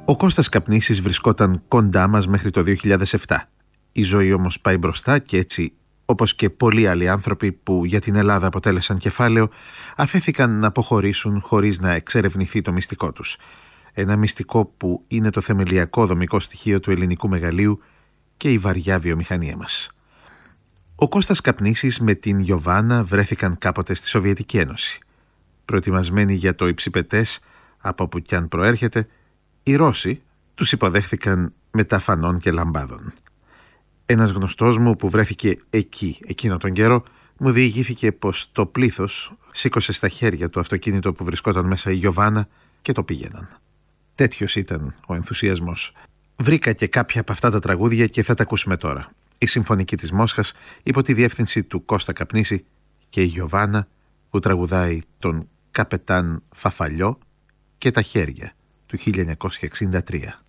Ο Κώστας Καπνίσης βρισκόταν κοντά μας μέχρι το 2007. Η ζωή όμως πάει μπροστά και έτσι, όπως και πολλοί άλλοι άνθρωποι που για την Ελλάδα αποτέλεσαν κεφάλαιο, αφέθηκαν να αποχωρήσουν χωρίς να εξερευνηθεί το μυστικό τους. Ένα μυστικό που είναι το θεμελιακό δομικό στοιχείο του ελληνικού μεγαλείου και η βαριά βιομηχανία μας. Ο Κώστας Καπνίσης με την Γιωβάνα βρέθηκαν κάποτε στη Σοβιετική Ένωση. Προετοιμασμένοι για το υψηπετές, από όπου κι αν προέρχεται, οι Ρώσοι τους υποδέχθηκαν με τα φανών και λαμπάδων. Ένας γνωστός μου που βρέθηκε εκεί εκείνο τον καιρό μου διηγήθηκε πως το πλήθος σήκωσε στα χέρια το αυτοκίνητο που βρισκόταν μέσα η Γιωβάνα και το πήγαιναν. Τέτοιος ήταν ο ενθουσιασμός. Βρήκα και κάποια από αυτά τα τραγούδια και θα τα ακούσουμε τώρα. Η Συμφωνική της Μόσχας υπό τη διεύθυνση του Κώστα Καπνίση και η Γιωβάνα που τραγουδάει τον Καπετάν Φαφαλιό και τα χέρια του 1963.